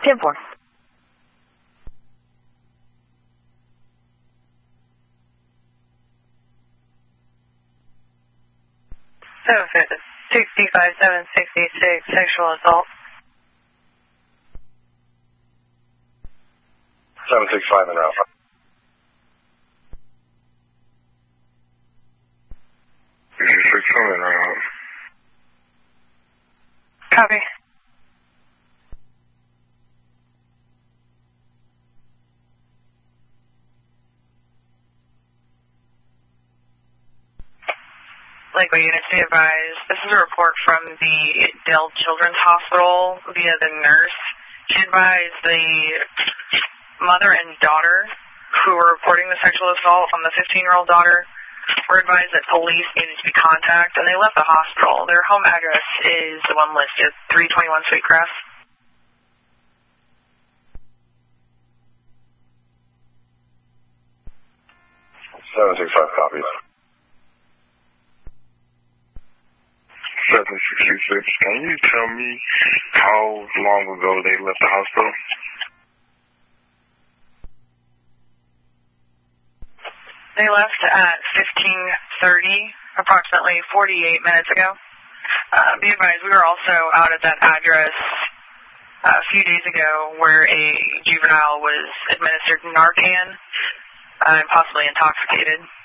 10-4. So, 65-766, sexual assault. 765 and out. Coming out. Copy. Lakeway units, be advised. This is a report from the Dell Children's Hospital via the nurse. She advised the mother and daughter who were reporting the sexual assault on the 15-year-old daughter were advised that police needed to be contacted, and they left the hospital. Their home address is the one listed, 321 Sweetgrass. Copy. 766. Can you tell me how long ago they left the hospital? They left at 15:30, approximately 48 minutes ago. Be advised, we were also out at that address a few days ago where a juvenile was administered Narcan and possibly intoxicated.